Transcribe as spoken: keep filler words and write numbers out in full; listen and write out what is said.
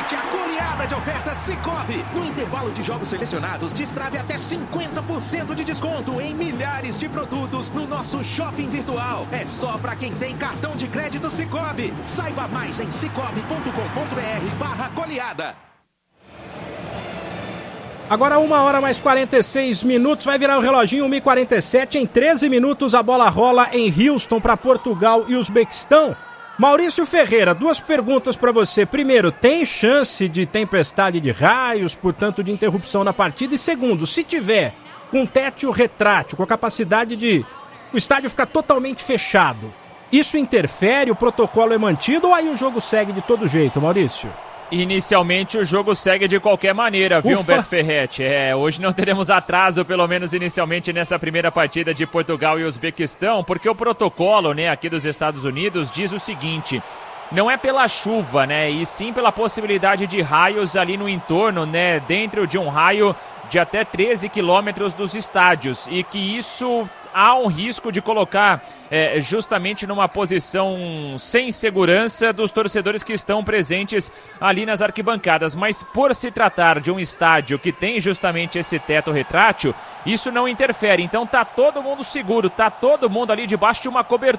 Aproveite a goleada de ofertas Sicoob. No intervalo de jogos selecionados, destrave até cinquenta por cento de desconto em milhares de produtos no nosso shopping virtual. É só para quem tem cartão de crédito Sicoob. Saiba mais em cicobi ponto com ponto br barra goleada. Agora uma hora mais quarenta e seis minutos, vai virar o reloginho uma e quarenta e sete, em treze minutos a bola rola em Houston para Portugal e Uzbequistão. Maurício Ferreira, duas perguntas para você. Primeiro, tem chance de tempestade de raios, portanto de interrupção na partida? E segundo, se tiver um teto retrátil, com a capacidade de o estádio ficar totalmente fechado, isso interfere, o protocolo é mantido ou aí o jogo segue de todo jeito, Maurício? Inicialmente o jogo segue de qualquer maneira, viu, Ufa. Humberto Ferretti? É, hoje não teremos atraso, pelo menos inicialmente nessa primeira partida de Portugal e Uzbequistão, porque o protocolo, né, aqui dos Estados Unidos diz o seguinte: não é pela chuva, né, e sim pela possibilidade de raios ali no entorno, né, dentro de um raio de até treze quilômetros dos estádios, e que isso há um risco de colocar é, justamente numa posição sem segurança dos torcedores que estão presentes ali nas arquibancadas. Mas por se tratar de um estádio que tem justamente esse teto retrátil, isso não interfere. Então tá todo mundo seguro, tá todo mundo ali debaixo de uma cobertura.